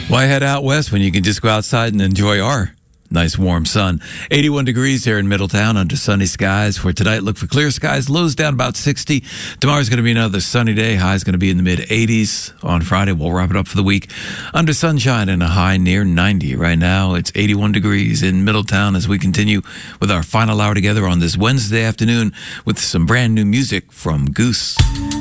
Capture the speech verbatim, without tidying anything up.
Why head out west when you can just go outside and enjoy our nice warm sun? eighty-one degrees here in Middletown under sunny skies. For tonight, look for clear skies. Lows down about sixty. Tomorrow's going to be another sunny day. High's going to be in the mid eighties. On Friday, we'll wrap it up for the week under sunshine and a high near ninety. Right now, it's eighty-one degrees in Middletown as we continue with our final hour together on this Wednesday afternoon with some brand new music from Goose.